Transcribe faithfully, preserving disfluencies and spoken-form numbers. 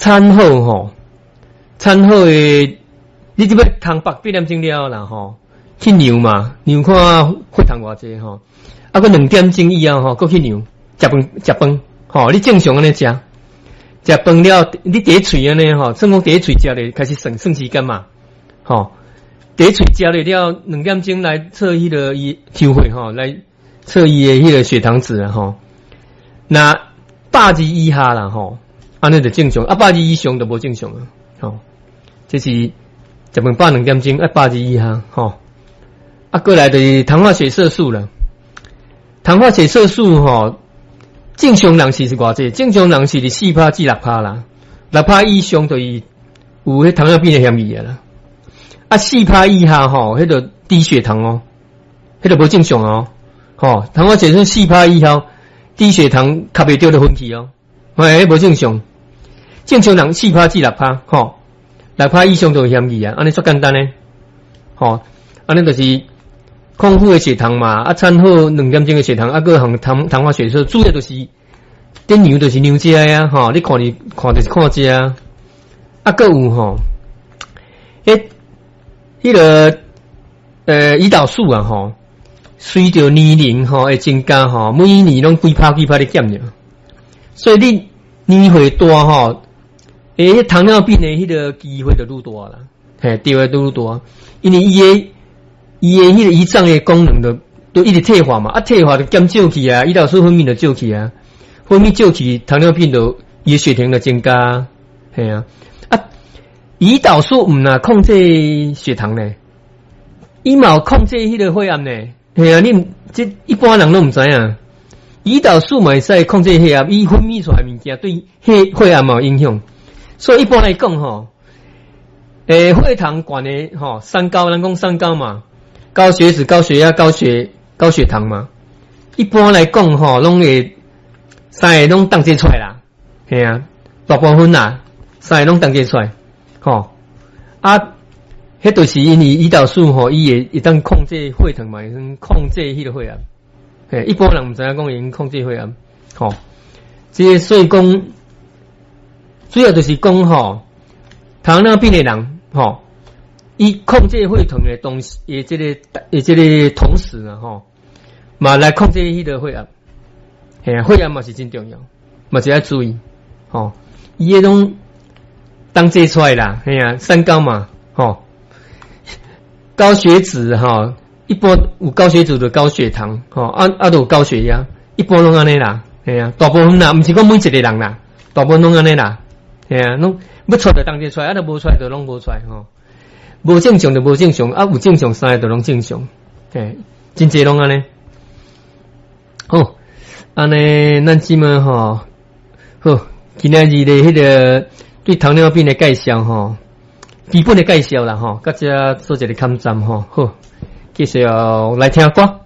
餐后吼，餐后诶，你即要通北八点钟了啦吼，去量嘛，量看血糖偌济吼，啊，佮两点钟以后吼，佮去量，食饭食饭，吼，你正常安尼食，食饭了，你第一喙安尼吼，算讲第一喙食咧，开始算算时间嘛，吼，第一喙食咧了，两点钟来测迄个伊抽血吼，来测伊诶迄个血糖值啊吼，那百二以下啦吼。安尼就正常，啊百二以上就无正常啊，吼，这是食饭饱两点钟，啊百二以下，吼，啊过来就是糖化血色素啦，糖化血色素吼，正常人士是偌济？正常人士是四趴至六趴啦，六趴以上就是有迄糖尿病的嫌疑啊啦，啊四趴以下吼，迄个低血糖哦，迄个无正常哦，吼，糖化血色素四趴以下，低血糖吸袂到就分去哦，嘿，无正常。正常人四趴至六趴，吼，六趴以上就有嫌疑啊，安尼足简单嘞，吼，安尼就是空腹的血糖嘛，啊，餐后两点钟的血糖，啊，个含糖糖化血色，主要就是点牛就是牛只啊，吼，你看你看就是看只啊，啊，个有吼，诶，迄、那个呃胰岛素啊，吼，随着年龄吼会增加吼，每年拢几趴几趴的减着，所以你年岁大吼。诶，糖尿病的迄个机会就愈大啦，嘿，对个都愈大，因为伊诶伊诶迄个胰脏诶功能就都一直退化嘛，啊退化就减少去啊，胰岛素分泌就少去啊，分泌少去，糖尿病就伊诶血糖就增加，嘿啊，啊，胰岛素毋若控制血糖呢，伊嘛有控制迄个血压呢，嘿啊，你这一般人都毋知影，胰岛素嘛会使控制血压，伊分泌出来物件对血血压嘛有影响。所以一般来讲吼，诶，血糖悬的吼，三高，咱讲三高嘛，高血脂、高血压、高血高血糖嘛。一般来讲吼，拢会三个拢当接出来啦，系啊，大部分啦，三个拢当接出来，吼啊，迄就是因为胰岛素吼，伊会会当控制血糖嘛，会当控制迄个血压。嘿，一般人毋知影讲会控制血压，吼，这所以讲。主要就是讲吼，糖尿病的人吼，伊控制血糖的东西，诶，这个诶，这个同时呢吼，嘛来控制迄个血压，嘿啊，血压嘛是真重要，嘛就要注意，吼，伊迄种当做出来啦，嘿啊，三高嘛，吼，高血脂吼，一般有高血脂就高血糖，吼，啊啊都有高血压，一般拢安尼啦，嘿啊，大部分啦，毋是讲每一个人啦，大部分拢安尼啦。嘿啊，拢要出就当日出来，啊，都无出来就拢无出来吼。无正常就无正常，啊，有正常三个就拢正常。嘿，真济拢安尼。好，安尼咱即满吼，好，今仔日的迄个对糖尿病的介绍吼，基本的介绍啦吼，甲遮做一个勘站吼，好，继续来听歌。